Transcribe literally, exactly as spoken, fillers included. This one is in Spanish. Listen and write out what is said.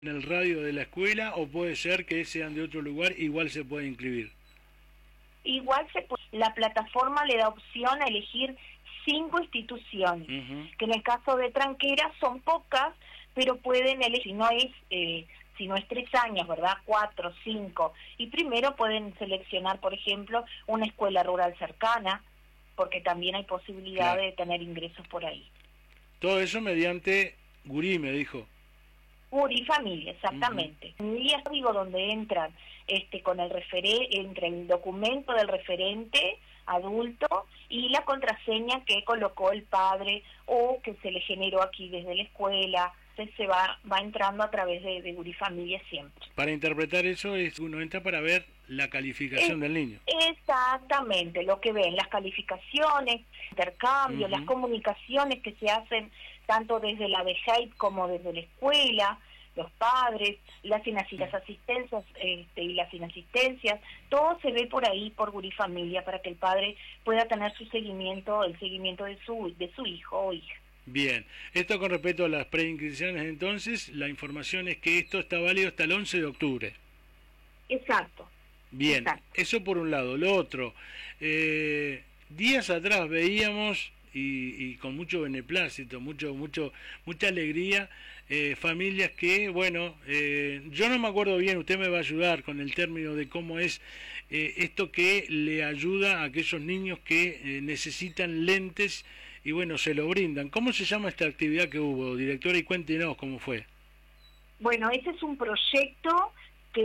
en el radio de la escuela o puede ser que sean de otro lugar, igual se puede inscribir? Igual se puede, la plataforma le da opción a elegir cinco instituciones, Uh-huh. que en el caso de Tranquera son pocas, pero pueden elegir, si no es eh, si no es tres años, ¿verdad? Cuatro, cinco, y primero pueden seleccionar, por ejemplo, una escuela rural cercana, porque también hay posibilidad Claro. de tener ingresos por ahí. Todo eso mediante Gurí, me dijo. Uri familia, exactamente. Uh-huh. Y es digo donde entran este con el referen entre el documento del referente adulto y la contraseña que colocó el padre o que se le generó aquí desde la escuela. Entonces se va va entrando a través de, de Uri familia siempre. Para interpretar eso es uno entra para ver la calificación Es, del niño. Exactamente, lo que ven, las calificaciones, intercambios, Uh-huh. las comunicaciones que se hacen tanto desde la D G E I P como desde la escuela, los padres, las inasistencias asistencias este, y las inasistencias, todo se ve por ahí por Gurí Familia para que el padre pueda tener su seguimiento, el seguimiento de su de su hijo o hija. Bien, esto con respecto a las preinscripciones, entonces, la información es que esto está válido hasta el once de octubre. Exacto. Bien, Exacto. eso por un lado. Lo otro, eh, días atrás veíamos, y, y con mucho beneplácito, mucho, mucho, mucha alegría, eh, familias que, bueno, eh, yo no me acuerdo bien, usted me va a ayudar con el término de cómo es eh, esto que le ayuda a aquellos niños que eh, necesitan lentes y bueno, se lo brindan. ¿Cómo se llama esta actividad que hubo, directora? Y cuéntenos cómo fue. Bueno, ese es un proyecto